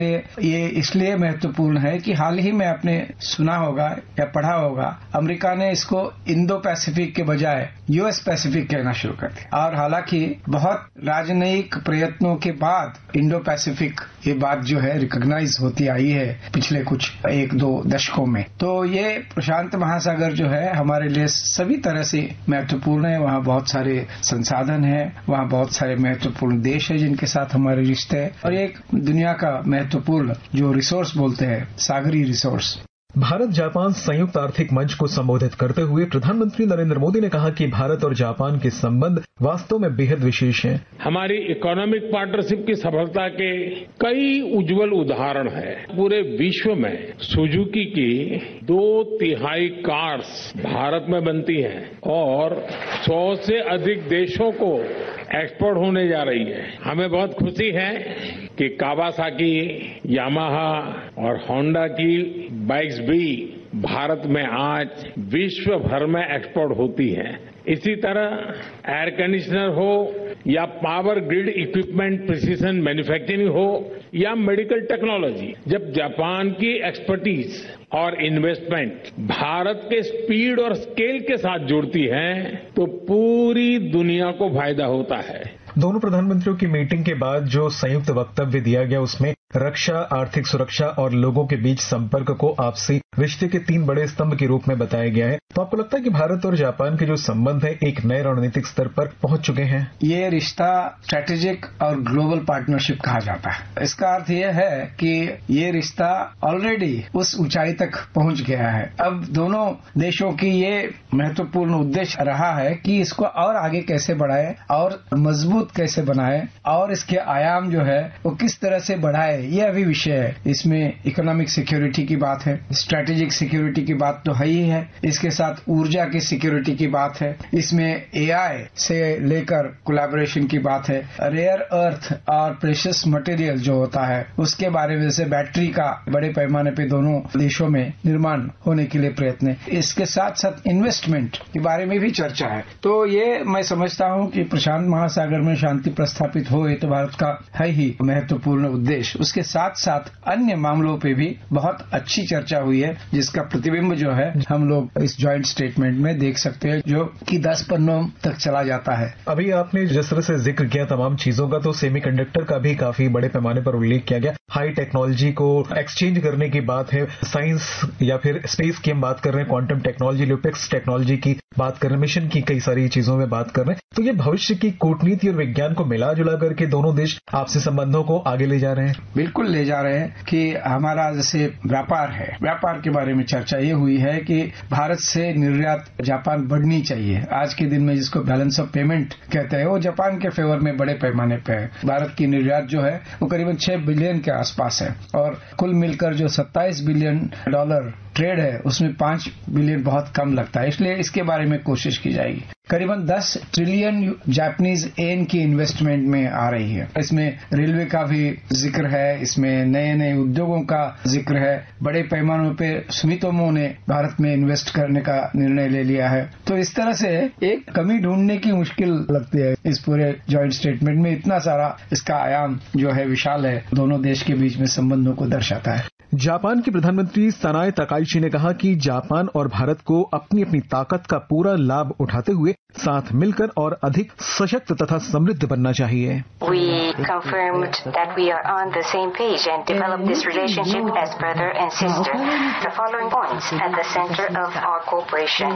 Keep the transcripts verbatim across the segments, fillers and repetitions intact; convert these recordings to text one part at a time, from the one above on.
ये इसलिए महत्वपूर्ण है कि हाल ही में आपने सुना होगा या पढ़ा होगा, अमेरिका ने इसको इंडो पैसिफिक के बजाय यूएस पैसिफिक कहना शुरू कर दिया। और हालांकि बहुत राजनयिक प्रयत्नों के बाद इंडो पैसिफिक ये बात जो है रिकॉग्नाइज होती आई है पिछले कुछ एक दो दशकों में। तो ये प्रशांत महासागर जो है हमारे लिए सभी तरह से महत्वपूर्ण है। वहाँ बहुत सारे संसाधन है, वहाँ बहुत सारे महत्वपूर्ण देश है जिनके साथ हमारे रिश्ते हैं, और एक दुनिया का महत्वपूर्ण जो रिसोर्स बोलते हैं सागरी रिसोर्स। भारत जापान संयुक्त आर्थिक मंच को संबोधित करते हुए प्रधानमंत्री नरेंद्र मोदी ने कहा कि भारत और जापान के संबंध वास्तव में बेहद विशेष हैं। हमारी इकोनॉमिक पार्टनरशिप की सफलता के कई उज्जवल उदाहरण हैं। पूरे विश्व में सुजुकी की दो तिहाई कार्स भारत में बनती हैं और सौ से अधिक देशों को एक्सपोर्ट होने जा रही है। हमें बहुत खुशी है कि कावासाकी, यामाहा और होंडा की बाइक्स भी भारत में आज विश्व भर में एक्सपोर्ट होती है। इसी तरह एयर कंडीशनर हो या power grid equipment precision manufacturing हो या मेडिकल टेक्नोलॉजी, जब जापान की एक्सपर्टीज और इन्वेस्टमेंट भारत के स्पीड और स्केल के साथ जुड़ती है तो पूरी दुनिया को फायदा होता है। दोनों प्रधानमंत्रियों की मीटिंग के बाद जो संयुक्त वक्तव्य दिया गया उसमें रक्षा, आर्थिक सुरक्षा और लोगों के बीच संपर्क को आपसी रिश्ते के तीन बड़े स्तंभ के रूप में बताया गया है। तो आपको लगता है कि भारत और जापान के जो संबंध है एक नए रणनीतिक स्तर पर पहुंच चुके हैं? ये रिश्ता स्ट्रेटेजिक और ग्लोबल पार्टनरशिप कहा जाता है। इसका अर्थ ये है कि ये रिश्ता ऑलरेडी उस ऊंचाई तक पहुंच गया है। अब दोनों देशों की ये महत्वपूर्ण उद्देश्य रहा है कि इसको और आगे कैसे बढ़ाए और मजबूत कैसे बनाए और इसके आयाम जो है वो किस तरह से बढ़ाए, ये अभी विषय है। इसमें इकोनॉमिक सिक्योरिटी की बात है, स्ट्रेटेजिक सिक्योरिटी की बात तो है ही है, इसके साथ ऊर्जा की सिक्योरिटी की बात है, इसमें एआई से लेकर कोलैबोरेशन की बात है, रेयर अर्थ और प्रेशियस मटेरियल जो होता है उसके बारे में, जैसे बैटरी का बड़े पैमाने पे दोनों देशों में निर्माण होने के लिए प्रयत्न है। इसके साथ साथ इन्वेस्टमेंट के बारे में भी चर्चा है। तो ये मैं समझता हूँ कि प्रशांत महासागर में शांति प्रस्थापित हो ये तो भारत का है ही महत्वपूर्ण उद्देश्य। उसके साथ साथ अन्य मामलों पे भी बहुत अच्छी चर्चा हुई है जिसका प्रतिबिंब जो है हम लोग इस जॉइंट स्टेटमेंट में देख सकते हैं जो कि दस पन्नों तक चला जाता है। अभी आपने जिस तरह से जिक्र किया तमाम चीजों का, तो सेमीकंडक्टर का भी काफी बड़े पैमाने पर उल्लेख किया गया। हाई टेक्नोलॉजी को एक्सचेंज करने की बात है, साइंस या फिर स्पेस की हम बात कर रहे हैं, क्वांटम टेक्नोलॉजी, ल्यूपिक्स टेक्नोलॉजी की बात कर रहे हैं, मिशन की कई सारी चीजों में बात कर रहे हैं। तो ये भविष्य की कूटनीति और विज्ञान को मिला जुला करके दोनों देश आपसी संबंधों को आगे ले जा रहे हैं। बिल्कुल ले जा रहे हैं कि हमारा जैसे व्यापार है, व्यापार के बारे में चर्चा ये हुई है कि भारत से निर्यात जापान बढ़नी चाहिए। आज के दिन में जिसको बैलेंस ऑफ पेमेंट कहते हैं वो जापान के फेवर में बड़े पैमाने पे है। भारत की निर्यात जो है वो करीबन छह बिलियन के आसपास है और कुल मिलकर जो सत्ताईस बिलियन डॉलर ट्रेड है उसमें पांच बिलियन बहुत कम लगता है, इसलिए इसके बारे में कोशिश की जाएगी। करीबन दस ट्रिलियन जापानीज येन की इन्वेस्टमेंट में आ रही है। इसमें रेलवे का भी जिक्र है, इसमें नए नए उद्योगों का जिक्र है। बड़े पैमानों पे सुमितोमो ने भारत में इन्वेस्ट करने का निर्णय ले लिया है। तो इस तरह से एक कमी ढूंढने की मुश्किल लगती है इस पूरे जॉइंट स्टेटमेंट में। इतना सारा इसका आयाम जो है विशाल है, दोनों देश के बीच में संबंधों को दर्शाता है। जापान के प्रधानमंत्री सनाए तकाइची ने कहा कि जापान और भारत को अपनी अपनी ताकत का पूरा लाभ उठाते हुए साथ मिलकर और अधिक सशक्त तथा समृद्ध बनना चाहिए। We confirmed that we are on the same page and develop this relationship as brother and sister. The following points at the center of our cooperation.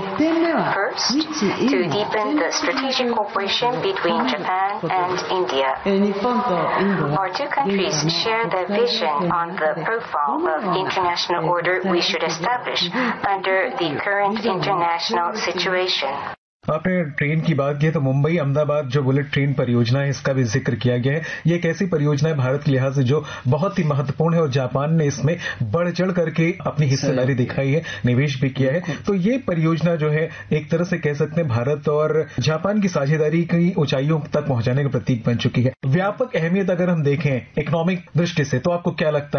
First, to deepen the strategic cooperation between Japan and India. Our two countries share the vision on the profile of international order we should establish under the current international situation. आपने train की बात की तो मुंबई अहमदाबाद जो bullet train परियोजना है इसका भी जिक्र किया गया है। ये एक ऐसी परियोजना है भारत के लिहाज से जो बहुत ही महत्वपूर्ण है और जापान ने इसमें बढ़ चढ़ करके अपनी हिस्सेदारी दिखाई है, निवेश भी किया है। तो ये परियोजना जो है एक तरह से कह सकते हैं भारत और जापान की साझेदारी की ऊंचाइयों तक पहुंचाने का प्रतीक बन चुकी है। व्यापक अहमियत अगर हम देखें इकोनॉमिक दृष्टि से तो आपको क्या लगता है कि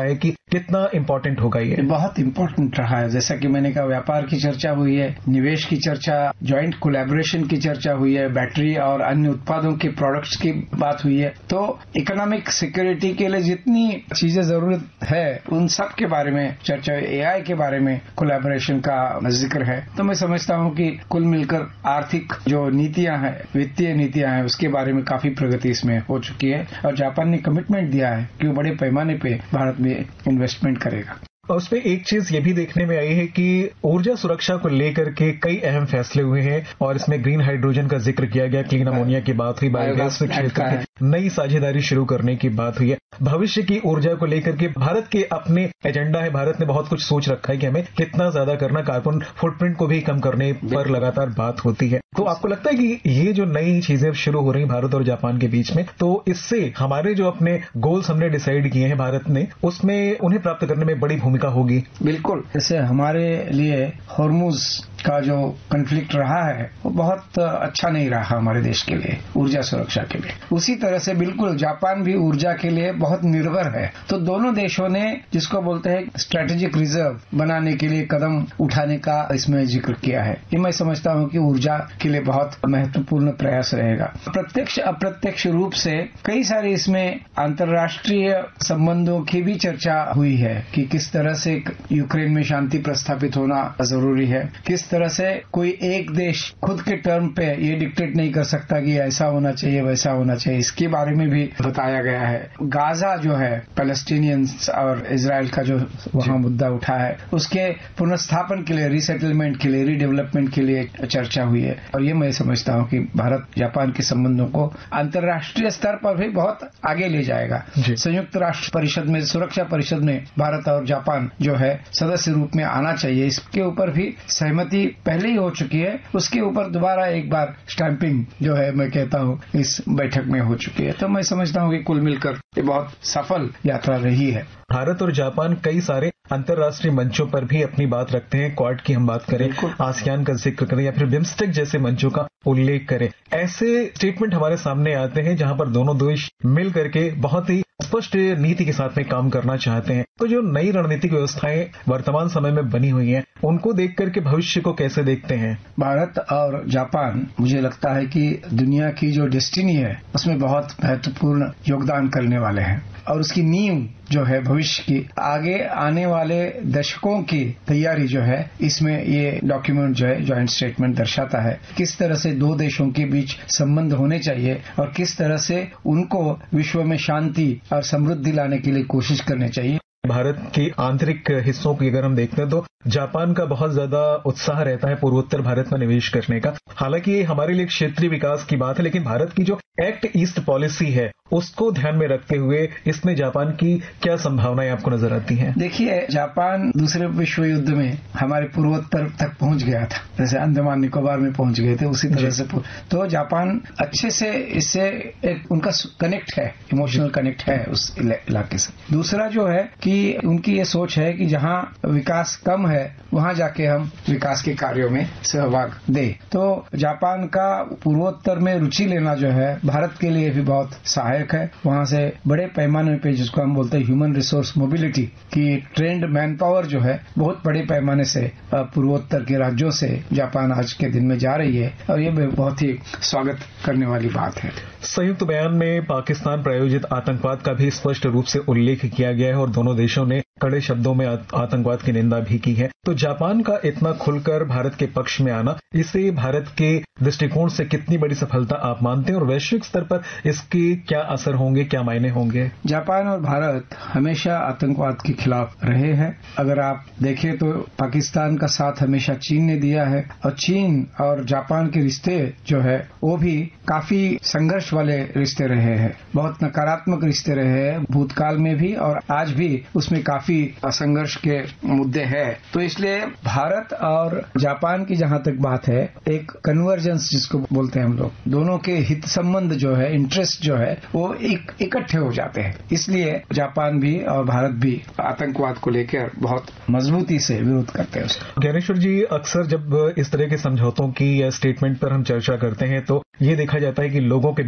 कितना इम्पोर्टेंट होगा ये? बहुत इम्पोर्टेंट रहा है। जैसा कि मैंने कहा, व्यापार की चर्चा हुई है, निवेश की चर्चा, ज्वाइंट कोलैबोरेशन की चर्चा हुई है, बैटरी और अन्य उत्पादों की प्रोडक्ट्स की बात हुई है। तो इकोनॉमिक सिक्योरिटी के लिए जितनी चीजें जरूरत है उन सब के बारे में चर्चा, एआई के बारे में कोलैबोरेशन का जिक्र है। तो मैं समझता हूं कि कुल मिलकर आर्थिक जो नीतियां हैं, वित्तीय नीतियां हैं, उसके बारे में काफी प्रगति इसमें हो चुकी है और जापान ने कमिटमेंट दिया है कि वो बड़े पैमाने पे भारत में इन्वेस्टमेंट करेगा। और उसमें एक चीज ये भी देखने में आई है कि ऊर्जा सुरक्षा को लेकर के कई अहम फैसले हुए हैं और इसमें ग्रीन हाइड्रोजन का जिक्र किया गया, क्लीन अमोनिया की बात हुई, बायोगैस के क्षेत्र में नई साझेदारी शुरू करने की बात हुई है। भविष्य की ऊर्जा को लेकर के भारत के अपने एजेंडा है, भारत ने बहुत कुछ सोच रखा है कि हमें कितना ज्यादा करना, कार्बन फुटप्रिंट को भी कम करने पर लगातार बात होती है। तो आपको लगता है कि ये जो नई चीजें शुरू हो रही भारत और जापान के बीच में, तो इससे हमारे जो अपने गोल्स हमने डिसाइड किए हैं भारत ने, उसमें उन्हें प्राप्त करने में बड़ी भूमिका होगी? बिल्कुल। जैसे हमारे लिए हॉर्मुज का जो कन्फ्लिक्ट रहा है वो बहुत अच्छा नहीं रहा हमारे देश के लिए, ऊर्जा सुरक्षा के लिए। उसी तरह से बिल्कुल जापान भी ऊर्जा के लिए बहुत निर्भर है। तो दोनों देशों ने जिसको बोलते हैं स्ट्रेटेजिक रिजर्व बनाने के लिए कदम उठाने का इसमें जिक्र किया है। ये मैं समझता हूं कि ऊर्जा के लिए बहुत महत्वपूर्ण प्रयास रहेगा। प्रत्यक्ष अप्रत्यक्ष रूप से कई सारे इसमें अंतर्राष्ट्रीय संबंधों की भी चर्चा हुई है कि किस तरह से यूक्रेन में शांति प्रस्थापित होना जरूरी है, किस तरह से कोई एक देश खुद के टर्म पे ये डिक्टेट नहीं कर सकता कि ऐसा होना चाहिए वैसा होना चाहिए। इसके बारे में भी बताया गया है। गाजा जो है, पैलेस्टीनियंस और इजराइल का जो वहां मुद्दा उठा है, उसके पुनर्स्थापन के लिए, रिसेटलमेंट के लिए, रीडेवलपमेंट के लिए चर्चा हुई है। और ये मैं समझता हूं कि भारत जापान के संबंधों को अंतर्राष्ट्रीय स्तर पर भी बहुत आगे ले जाएगा। संयुक्त राष्ट्र परिषद में, सुरक्षा परिषद में भारत और जापान जो है सदस्य रूप में आना चाहिए। इसके ऊपर भी सहमति पहले ही हो चुकी है। उसके ऊपर दोबारा एक बार स्टैंपिंग जो है मैं कहता हूं इस बैठक में हो चुकी है। तो मैं समझता हूं कि कुल मिलकर ये बहुत सफल यात्रा रही है। भारत और जापान कई सारे अंतर्राष्ट्रीय मंचों पर भी अपनी बात रखते हैं। क्वाड की हम बात करें, आसियान का जिक्र करें या फिर बिम्स्टेक जैसे मंचों का उल्लेख करें, ऐसे स्टेटमेंट हमारे सामने आते हैं जहां पर दोनों देश मिल करके बहुत ही स्पष्ट नीति के साथ में काम करना चाहते हैं। तो जो नई रणनीतिक व्यवस्थाएं वर्तमान समय में बनी हुई हैं, उनको देख करके भविष्य को कैसे देखते हैं? भारत और जापान, मुझे लगता है कि दुनिया की जो डेस्टिनी है उसमें बहुत महत्वपूर्ण योगदान करने वाले हैं और उसकी नींव जो है भविष्य की, आगे आने वाले दशकों की तैयारी जो है, इसमें ये डॉक्यूमेंट जो है ज्वाइंट स्टेटमेंट दर्शाता है किस तरह से दो देशों के बीच संबंध होने चाहिए और किस तरह से उनको विश्व में शांति और समृद्धि लाने के लिए कोशिश करनी चाहिए। भारत के आंतरिक हिस्सों की अगर हम देखते हैं तो जापान का बहुत ज्यादा उत्साह रहता है पूर्वोत्तर भारत में निवेश करने का। हालांकि ये हमारे लिए क्षेत्रीय विकास की बात है, लेकिन भारत की जो एक्ट ईस्ट पॉलिसी है उसको ध्यान में रखते हुए इसमें जापान की क्या संभावनाएं आपको नजर आती हैं? देखिए, जापान दूसरे विश्व युद्ध में हमारे पूर्वोत्तर तक पहुंच गया था, जैसे अंडमान निकोबार में पहुंच गए थे उसी तरह से। तो जापान अच्छे से इससे एक उनका कनेक्ट है, इमोशनल कनेक्ट है उस इलाके से। दूसरा जो है कि उनकी ये सोच है कि जहां विकास कम है वहां जाके हम विकास के कार्यों में सहभाग दे। तो जापान का पूर्वोत्तर में रुचि लेना जो है भारत के लिए भी बहुत सहायक है। वहां से बड़े पैमाने पे जिसको हम बोलते हैं ह्यूमन रिसोर्स मोबिलिटी की ट्रेंड मैन पावर जो है बहुत बड़े पैमाने से पूर्वोत्तर के राज्यों से जापान आज के दिन में जा रही है और ये बहुत ही स्वागत करने वाली बात है। संयुक्त बयान में पाकिस्तान प्रायोजित आतंकवाद का भी स्पष्ट रूप से उल्लेख किया गया है और दोनों देशों ने कड़े शब्दों में आतंकवाद की निंदा भी की है। तो जापान का इतना खुलकर भारत के पक्ष में आना, इसे भारत के दृष्टिकोण से कितनी बड़ी सफलता आप मानते हैं और वैश्विक स्तर पर इसके क्या असर होंगे, क्या मायने होंगे? जापान और भारत हमेशा आतंकवाद के खिलाफ रहे हैं। अगर आप देखें तो पाकिस्तान का साथ हमेशा चीन ने दिया है और चीन और जापान के रिश्ते जो है वो भी काफी संघर्ष वाले रिश्ते रहे हैं, बहुत नकारात्मक रिश्ते रहे हैं भूतकाल में भी और आज भी उसमें काफी संघर्ष के मुद्दे हैं। तो इसलिए भारत और जापान की जहां तक बात है, एक कन्वर्जेंस जिसको बोलते हैं हम लोग, दोनों के हित संबंध जो है, इंटरेस्ट जो है वो एक इकट्ठे हो जाते हैं। इसलिए जापान भी और भारत भी आतंकवाद को लेकर बहुत मजबूती से विरोध करते हैं उसका। ज्ञानेश्वर जी, अक्सर जब इस तरह के समझौतों की या स्टेटमेंट पर हम चर्चा करते हैं तो ये देखा जाता है कि लोगों के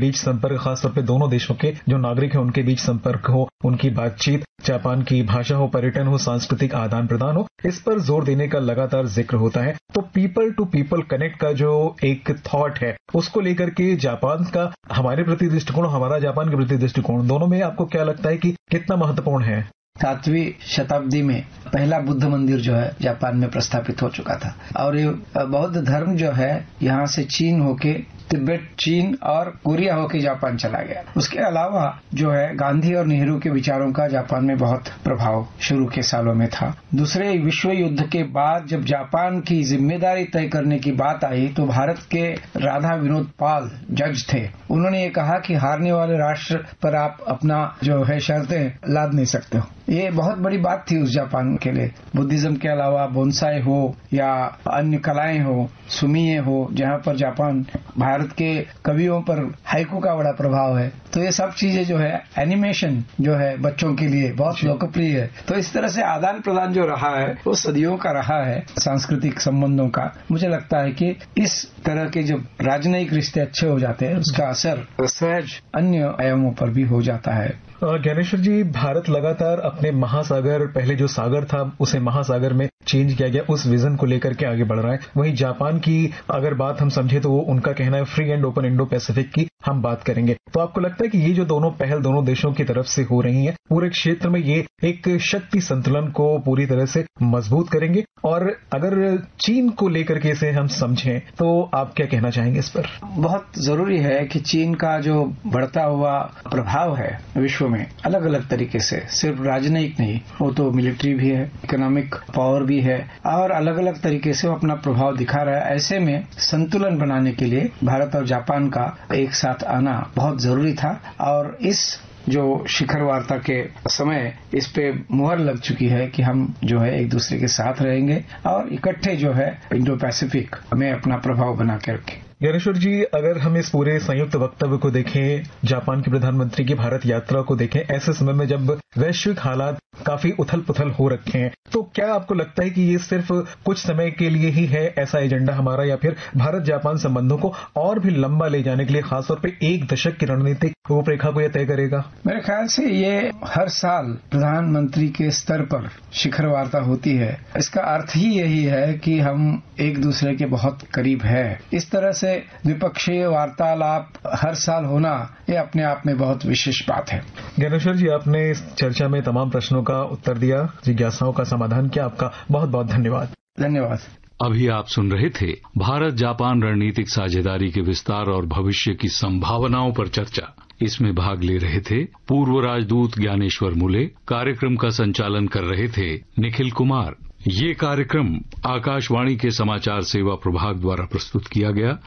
बीच संपर्क, खासतौर पे दोनों देशों के जो नागरिक हैं उनके बीच संपर्क हो, उनकी बातचीत, जापान की भाषा हो, पर्यटन हो, सांस्कृतिक आदान प्रदान हो, इस पर जोर देने का लगातार जिक्र होता है। तो पीपल टू पीपल कनेक्ट का जो एक थॉट है उसको लेकर के जापान का हमारे प्रति दृष्टिकोण, हमारा जापान के प्रति दृष्टिकोण, दोनों में आपको क्या लगता है कि कितना महत्वपूर्ण है? सातवीं शताब्दी में पहला बुद्ध मंदिर जो है जापान में प्रस्थापित हो चुका था और ये बौद्ध धर्म जो है यहाँ से चीन होके तिब्बत, चीन और कोरिया होके जापान चला गया। उसके अलावा जो है गांधी और नेहरू के विचारों का जापान में बहुत प्रभाव शुरू के सालों में था। दूसरे विश्व युद्ध के बाद जब जापान की जिम्मेदारी तय करने की बात आई तो भारत के राधा विनोद पाल जज थे। उन्होंने ये कहा कि हारने वाले राष्ट्र पर आप अपना जो है शर्तें लाद नहीं सकते हो। ये बहुत बड़ी बात थी उस जापान के लिए। बुद्धिज्म के अलावा बोनसाई हो या अन्य कलाएं हो, सुमिए हो, जहाँ पर जापान भारत के कवियों पर हाइकू का बड़ा प्रभाव है। तो ये सब चीजें जो है, एनिमेशन जो है बच्चों के लिए बहुत लोकप्रिय है। तो इस तरह से आदान प्रदान जो रहा है वो सदियों का रहा है सांस्कृतिक संबंधों का। मुझे लगता है कि इस तरह के जब राजनयिक रिश्ते अच्छे हो जाते हैं उसका असर सहज अन्य आयामों पर भी हो जाता है। ज्ञानेश्वर जी, भारत लगातार अपने महासागर, पहले जो सागर था उसे महासागर में चेंज किया गया, उस विजन को लेकर के आगे बढ़ रहा है। वहीं जापान की अगर बात हम समझे तो वो उनका कहना है free and open Indo Pacific की हम बात करेंगे। तो आपको लगता है कि ये जो दोनों पहल दोनों देशों की तरफ से हो रही है पूरे क्षेत्र में ये एक शक्ति संतुलन को पूरी तरह से मजबूत करेंगे? और अगर चीन को लेकर के इसे हम समझें तो आप क्या कहना चाहेंगे इस पर? बहुत जरूरी है कि चीन का जो बढ़ता हुआ प्रभाव है विश्व में अलग अलग तरीके से, सिर्फ राजनयिक नहीं, वो तो मिलिट्री भी है, इकोनॉमिक पावर भी है और अलग अलग तरीके से वो अपना प्रभाव दिखा रहा है। ऐसे में संतुलन बनाने के लिए भारत और जापान का एक साथ आना बहुत जरूरी था और इस जो शिखर वार्ता के समय इस पे मुहर लग चुकी है कि हम जो है एक दूसरे के साथ रहेंगे और इकट्ठे जो है इंडो पैसिफिक में अपना प्रभाव बना के रखें। ज्ञानेश्वर जी, अगर हम इस पूरे संयुक्त वक्तव्य को देखें, जापान के प्रधानमंत्री की भारत यात्रा को देखें, ऐसे समय में जब वैश्विक हालात काफी उथल पुथल हो रखे हैं, तो क्या आपको लगता है कि ये सिर्फ कुछ समय के लिए ही है ऐसा एजेंडा हमारा, या फिर भारत जापान संबंधों को और भी लंबा ले जाने के लिए खासतौर पे एक दशक की रणनीतिक रूपरेखा को यह तय करेगा? मेरे ख्याल से ये हर साल प्रधानमंत्री के स्तर पर शिखर वार्ता होती है। इसका अर्थ ही यही है कि हम एक दूसरे के बहुत करीब है। इस तरह से द्विपक्षीय वार्तालाप हर साल होना ये अपने आप में बहुत विशेष बात है। ज्ञानेश्वर जी, आपने इस चर्चा में तमाम प्रश्नों का उत्तर दिया, जिज्ञासाओं का समाधान किया, आपका बहुत बहुत धन्यवाद। धन्यवाद। अभी आप सुन रहे थे भारत जापान रणनीतिक साझेदारी के विस्तार और भविष्य की संभावनाओं पर चर्चा। इसमें भाग ले रहे थे पूर्व राजदूत ज्ञानेश्वर मुले। कार्यक्रम का संचालन कर रहे थे निखिल कुमार। ये कार्यक्रम आकाशवाणी के समाचार सेवा प्रभाग द्वारा प्रस्तुत किया गया।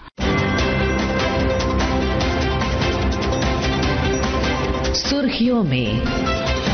सुर्खियों में